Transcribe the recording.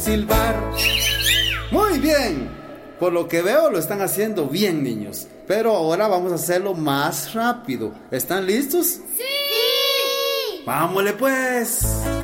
silbar. Muy bien. Por lo que veo lo están haciendo bien, niños. Pero ahora vamos a hacerlo más rápido. ¿Están listos? ¡Sí! ¡Vámonos pues!